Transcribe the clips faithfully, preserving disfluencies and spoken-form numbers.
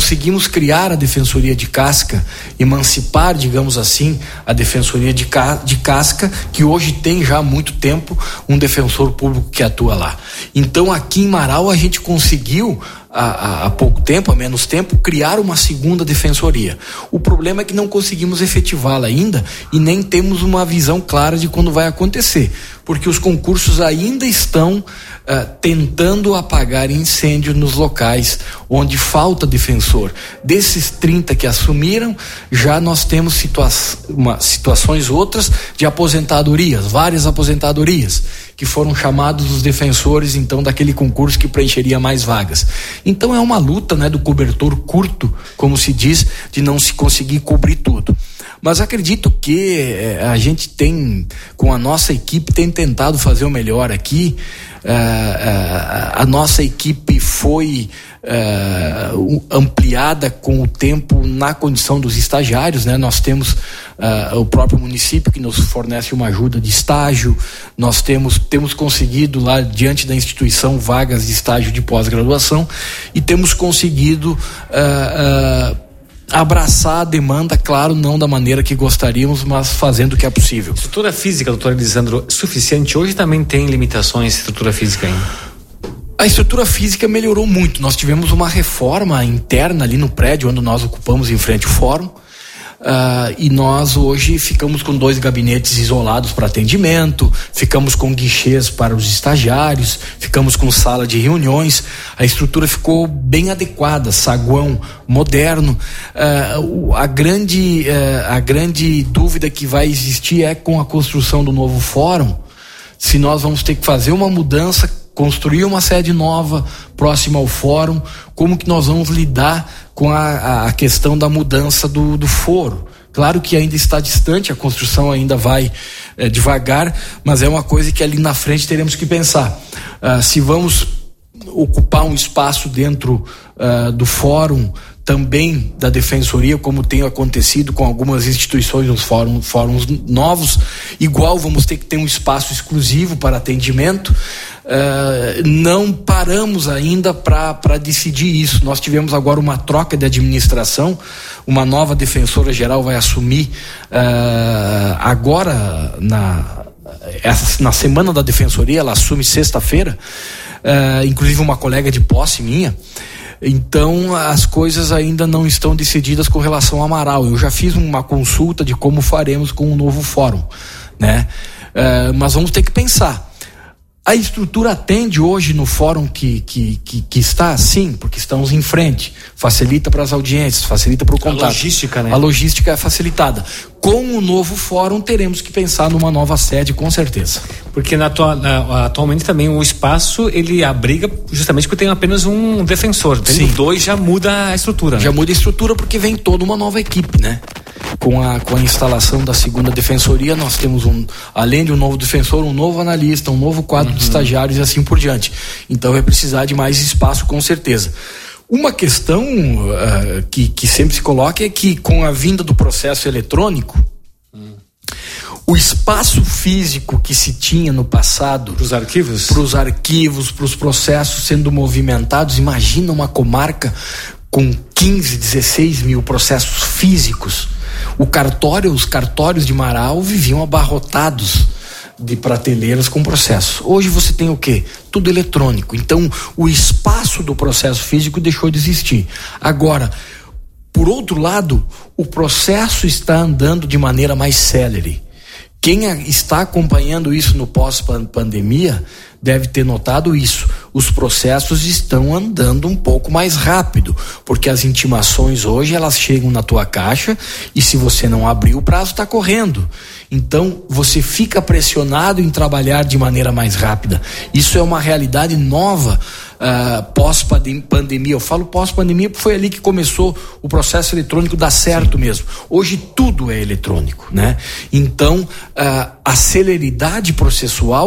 conseguimos criar a Defensoria de Casca, emancipar, digamos assim, a Defensoria de, ca, de Casca, que hoje tem já há muito tempo um defensor público que atua lá. Então aqui em Marau a gente conseguiu Há, há pouco tempo, há menos tempo, criar uma segunda defensoria. O problema é que não conseguimos efetivá-la ainda e nem temos uma visão clara de quando vai acontecer, porque os concursos ainda estão uh, tentando apagar incêndio nos locais onde falta defensor. Desses trinta que assumiram, já nós temos situa- uma, situações outras de aposentadorias, várias aposentadorias, que foram chamados os defensores, então, daquele concurso que preencheria mais vagas. Então é uma luta, né, do cobertor curto, como se diz, de não se conseguir cobrir tudo. Mas acredito que eh, a gente tem, com a nossa equipe, tem tentado fazer o melhor aqui. Uh, uh, a nossa equipe foi uh, ampliada com o tempo na condição dos estagiários, né? Nós temos uh, o próprio município que nos fornece uma ajuda de estágio, nós temos, temos conseguido lá diante da instituição vagas de estágio de pós-graduação e temos conseguido uh, uh, abraçar a demanda, claro, não da maneira que gostaríamos, mas fazendo o que é possível. Estrutura física, doutor Elisandro, suficiente? Hoje também tem limitações estrutura física ainda? A estrutura física melhorou muito. Nós tivemos uma reforma interna ali no prédio onde nós ocupamos em frente ao fórum. Uh, e nós hoje ficamos com dois gabinetes isolados para atendimento, ficamos com guichês para os estagiários, ficamos com sala de reuniões. A estrutura ficou bem adequada, saguão moderno. Uh, a, grande, uh, a grande dúvida que vai existir é com a construção do novo fórum, se nós vamos ter que fazer uma mudança, construir uma sede nova próxima ao fórum, como que nós vamos lidar com a, a questão da mudança do, do foro. Claro que ainda está distante, a construção ainda vai é, devagar, mas é uma coisa que ali na frente teremos que pensar. Uh, se vamos ocupar um espaço dentro uh, do fórum, também da defensoria, como tem acontecido com algumas instituições nos fóruns, fóruns novos, igual vamos ter que ter um espaço exclusivo para atendimento. Uh, não paramos ainda para decidir isso. Nós tivemos agora uma troca de administração, uma nova defensora geral vai assumir uh, agora na, essa, na semana da defensoria, ela assume sexta-feira, uh, inclusive uma colega de posse minha. Então as coisas ainda não estão decididas com relação a Marau. Eu já fiz uma consulta de como faremos com o novo fórum, né? Uh, mas vamos ter que pensar. A estrutura atende hoje no fórum que, que, que, que está assim, porque estamos em frente, facilita para as audiências, facilita para o contato. A logística, né? A logística é facilitada. Com o novo fórum teremos que pensar numa nova sede, com certeza. Porque na atua, na, atualmente também o espaço ele abriga justamente porque tem apenas um defensor. Tendo dois já muda a estrutura. Já né? muda a estrutura porque vem toda uma nova equipe, né? Com a, com a instalação da segunda defensoria, nós temos um, além de um novo defensor, um novo analista, um novo quadro uhum. de estagiários e assim por diante. Então vai precisar de mais espaço, com certeza. Uma questão uh, que, que sempre se coloca é que com a vinda do processo eletrônico, hum. o espaço físico que se tinha no passado para os arquivos, para os arquivos, para os processos sendo movimentados, imagina uma comarca com quinze, dezesseis mil processos físicos. O cartório, os cartórios de Marau viviam abarrotados de prateleiras com processos. Hoje você tem o quê? Tudo eletrônico. Então, o espaço do processo físico deixou de existir. Agora, por outro lado, o processo está andando de maneira mais célere. Quem está acompanhando isso no pós-pandemia deve ter notado isso. Os processos estão andando um pouco mais rápido, porque as intimações hoje elas chegam na tua caixa e se você não abrir, o prazo está correndo. Então você fica pressionado em trabalhar de maneira mais rápida. Isso é uma realidade nova uh, pós-pandemia. Eu falo pós-pandemia porque foi ali que começou o processo eletrônico dar certo Sim. mesmo. Hoje tudo é eletrônico, né? Então uh, a celeridade processual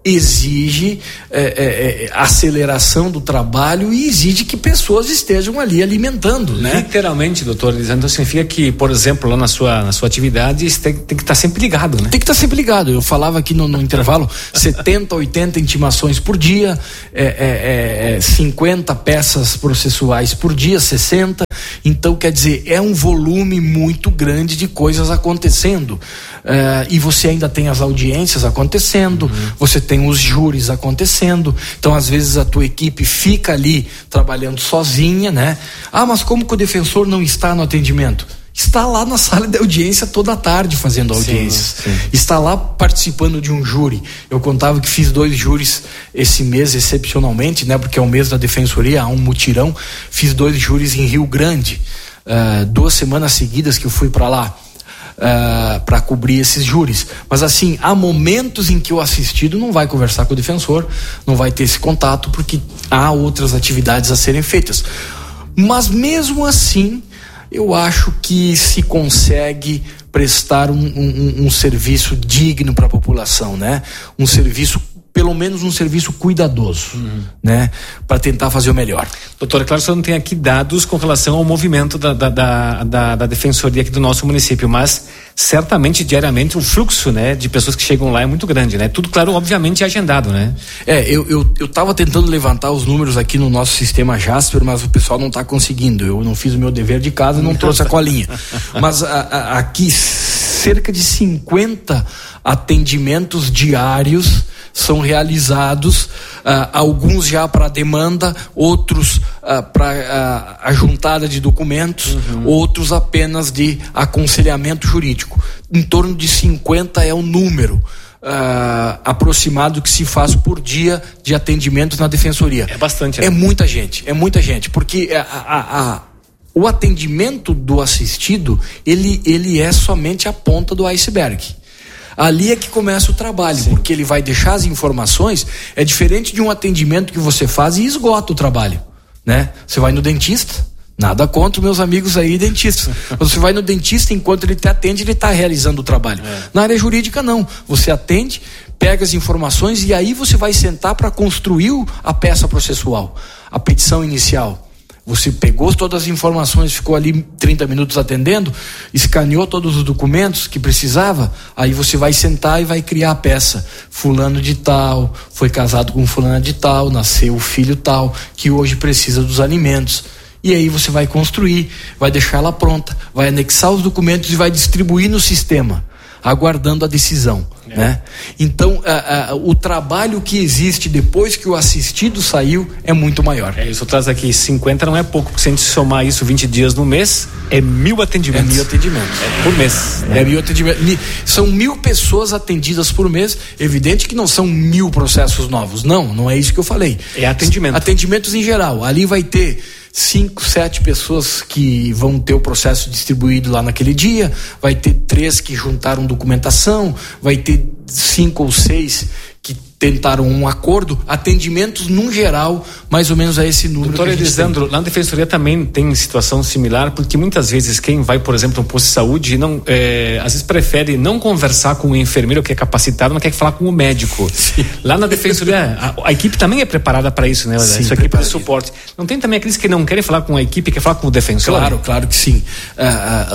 exige é, é, é, aceleração do trabalho e exige que pessoas estejam ali alimentando, né? Literalmente, doutor, então significa que, por exemplo, lá na sua, na sua atividade, você tem, tem que estar sempre ligado, né? Tem que estar sempre ligado. Eu falava aqui no, no intervalo, setenta, oitenta intimações por dia, é, é, é, cinquenta peças processuais por dia, sessenta. Então, quer dizer, é um volume muito grande de coisas acontecendo. Uh, e você ainda tem as audiências acontecendo, uhum. você tem os júris acontecendo. Então, às vezes, a tua equipe fica ali trabalhando sozinha, né? Ah, mas como que o defensor não está no atendimento? Está lá na sala de audiência toda a tarde fazendo audiências. Sim, sim. Está lá participando de um júri. Eu contava que fiz dois júris esse mês, excepcionalmente, né? Porque é o mês da defensoria, há um mutirão. Fiz dois júris em Rio Grande, uh, duas semanas seguidas que eu fui para lá. Uh, para cobrir esses júris. Mas assim, há momentos em que o assistido não vai conversar com o defensor, não vai ter esse contato, porque há outras atividades a serem feitas. Mas mesmo assim, eu acho que se consegue prestar um, um, um serviço digno para a população, né? Um serviço, pelo menos um serviço cuidadoso, uhum. né? Para tentar fazer o melhor. Doutor, é claro que o senhor não tem aqui dados com relação ao movimento da, da, da, da, da defensoria aqui do nosso município, mas certamente diariamente o fluxo, né, de pessoas que chegam lá é muito grande, né? Tudo, claro, obviamente é agendado, né? É, eu, eu, eu tava tentando levantar os números aqui no nosso sistema Jasper, mas o pessoal não está conseguindo. Eu não fiz o meu dever de casa, não trouxe a colinha. Mas a, a, aqui cerca de cinquenta atendimentos diários são realizados, uh, alguns já para demanda, outros uh, para uh, a juntada de documentos, uhum. outros apenas de aconselhamento jurídico. Em torno de cinquenta é o número uh, aproximado que se faz por dia de atendimentos na defensoria. É bastante, né? É muita gente, é muita gente, porque a, a, a, o atendimento do assistido, ele, ele é somente a ponta do iceberg. Ali é que começa o trabalho, Sim. porque ele vai deixar as informações. É diferente de um atendimento que você faz e esgota o trabalho, né? Você vai no dentista, nada contra meus amigos aí dentistas, você vai no dentista, enquanto ele te atende, ele está realizando o trabalho. É. Na área jurídica não, você atende, pega as informações e aí você vai sentar para construir a peça processual, a petição inicial. Você pegou todas as informações, ficou ali trinta minutos atendendo, escaneou todos os documentos que precisava, aí você vai sentar e vai criar a peça. Fulano de tal, foi casado com fulana de tal, nasceu o filho tal, que hoje precisa dos alimentos. E aí você vai construir, vai deixar ela pronta, vai anexar os documentos e vai distribuir no sistema, aguardando a decisão. É. Né? Então, a, a, o trabalho que existe depois que o assistido saiu é muito maior. É, isso traz aqui cinquenta, não é pouco, porque se a gente somar isso vinte dias no mês, é mil atendimentos. É mil atendimentos. É por mês. Né? É mil atendimentos. São mil pessoas atendidas por mês. Evidente que não são mil processos novos. Não, não é isso que eu falei. É atendimento. Atendimentos em geral. Ali vai ter cinco, sete pessoas que vão ter o processo distribuído lá naquele dia, vai ter três que juntaram documentação, vai ter cinco ou seis que tentaram um acordo, atendimentos num geral, mais ou menos a esse número. Doutor Elisandro, lá na defensoria também tem situação similar, porque muitas vezes quem vai, por exemplo, a um posto de saúde, não, é, às vezes prefere não conversar com o enfermeiro que é capacitado, mas quer falar com o médico. Sim. Lá na defensoria, a, a equipe também é preparada para isso, né? Sim, isso aqui é para suporte. Não tem também aqueles que não querem falar com a equipe, quer falar com o defensor? Claro, claro que sim. É,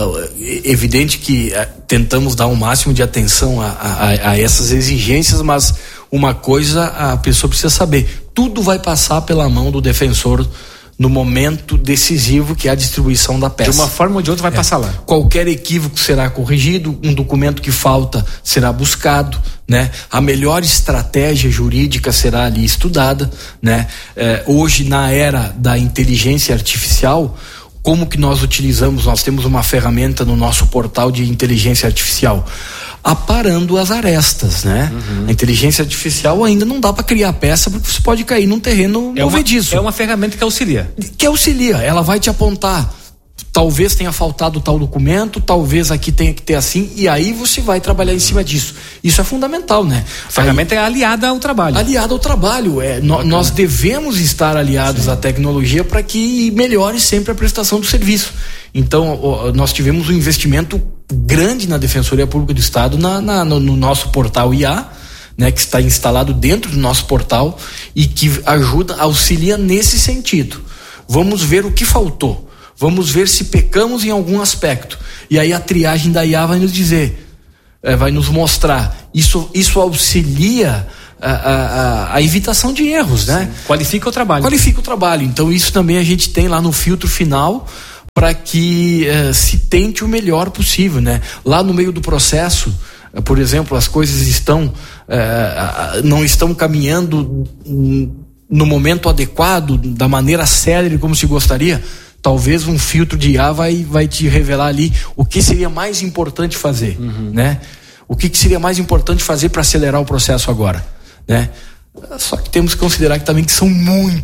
é, é evidente que é, tentamos dar o um máximo de atenção a, a, a essas exigências, mas uma coisa a pessoa precisa saber: tudo vai passar pela mão do defensor no momento decisivo, que é a distribuição da peça. De uma forma ou de outra vai é. passar lá. Qualquer equívoco será corrigido, um documento que falta será buscado, né? A melhor estratégia jurídica será ali estudada, né? É, hoje, na era da inteligência artificial, como que nós utilizamos? Nós temos uma ferramenta no nosso portal de inteligência artificial, aparando as arestas, né? Uhum. A inteligência artificial ainda não dá para criar peça, porque você pode cair num terreno é movediço. Uma, é uma ferramenta que auxilia. Que auxilia, ela vai te apontar. Talvez tenha faltado tal documento, talvez aqui tenha que ter assim, e aí você vai trabalhar em cima disso. Isso é fundamental, né? A ferramenta aí, é aliada ao trabalho. Aliada ao trabalho. É, no, nós devemos estar aliados Sim. à tecnologia para que melhore sempre a prestação do serviço. Então, ó, nós tivemos um investimento grande na Defensoria Pública do Estado, na, na, no, no nosso portal I A, né, que está instalado dentro do nosso portal e que ajuda, auxilia nesse sentido. Vamos ver o que faltou. Vamos ver se pecamos em algum aspecto. E aí a triagem da I A vai nos dizer, é, vai nos mostrar. Isso, isso auxilia a, a, a evitação de erros, né? Sim. Qualifica o trabalho. Qualifica o trabalho. Então isso também a gente tem lá no filtro final para que é, se tente o melhor possível, né? Lá no meio do processo, por exemplo, as coisas estão é, não estão caminhando no momento adequado, da maneira célere como se gostaria. Talvez um filtro de I A vai, vai te revelar ali o que seria mais importante fazer, uhum. né? O que, que seria mais importante fazer para acelerar o processo agora, né? Só que temos que considerar que também que são muito